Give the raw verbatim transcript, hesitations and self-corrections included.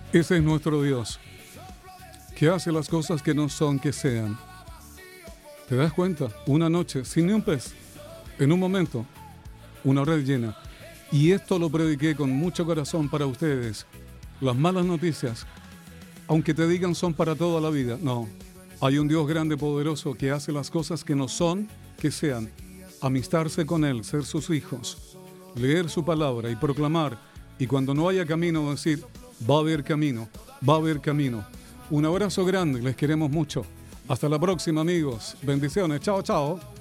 Ese es nuestro Dios, que hace las cosas que no son que sean. ¿Te das cuenta? Una noche sin ni un pez, en un momento, una red llena. Y esto lo prediqué con mucho corazón para ustedes. Las malas noticias, aunque te digan son para toda la vida, no. Hay un Dios grande, poderoso, que hace las cosas que no son, que sean. Amistarse con Él, ser sus hijos, leer su palabra y proclamar. Y cuando no haya camino, decir, va a haber camino, va a haber camino. Un abrazo grande, les queremos mucho. Hasta la próxima, amigos. Bendiciones. Chao, chao.